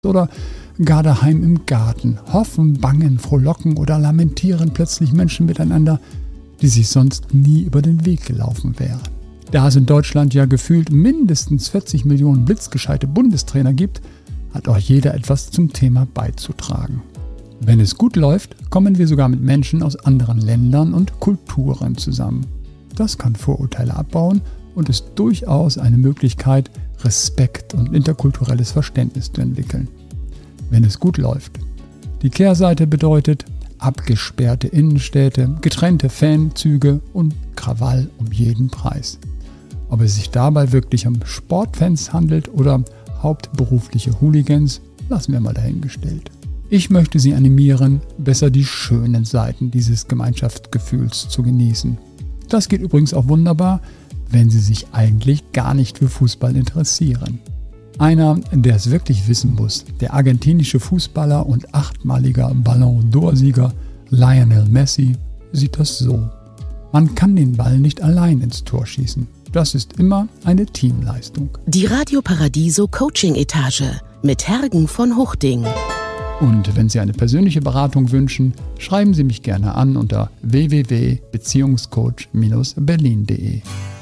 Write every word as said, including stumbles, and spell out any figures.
oder gar daheim im Garten. Hoffen, bangen, frohlocken oder lamentieren plötzlich Menschen miteinander, die sich sonst nie über den Weg gelaufen wären. Da es in Deutschland ja gefühlt mindestens vierzig Millionen blitzgescheite Bundestrainer gibt, hat auch jeder etwas zum Thema beizutragen. Wenn es gut läuft, kommen wir sogar mit Menschen aus anderen Ländern und Kulturen zusammen. Das kann Vorurteile abbauen und ist durchaus eine Möglichkeit, Respekt und interkulturelles Verständnis zu entwickeln. Wenn es gut läuft. Die Kehrseite bedeutet abgesperrte Innenstädte, getrennte Fanzüge und Krawall um jeden Preis. Ob es sich dabei wirklich um Sportfans handelt oder hauptberufliche Hooligans, lassen wir mal dahingestellt. Ich möchte Sie animieren, besser die schönen Seiten dieses Gemeinschaftsgefühls zu genießen. Das geht übrigens auch wunderbar, wenn Sie sich eigentlich gar nicht für Fußball interessieren. Einer, der es wirklich wissen muss, der argentinische Fußballer und achtmaliger Ballon d'Or-Sieger Lionel Messi, sieht das so. Man kann den Ball nicht allein ins Tor schießen. Das ist immer eine Teamleistung. Die Radio Paradiso Coaching Etage mit Hergen von Huchting. Und wenn Sie eine persönliche Beratung wünschen, schreiben Sie mich gerne an unter w w w punkt beziehungscoach Bindestrich berlin punkt de.